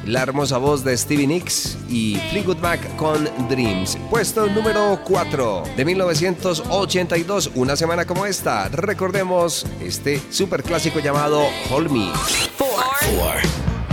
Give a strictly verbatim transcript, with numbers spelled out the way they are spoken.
la hermosa voz de Stevie Nicks y Fleetwood Mac con Dreams. Puesto número cuatro de mil novecientos ochenta y dos, una semana como esta, recordemos este super clásico llamado Hold Me. Four. Four.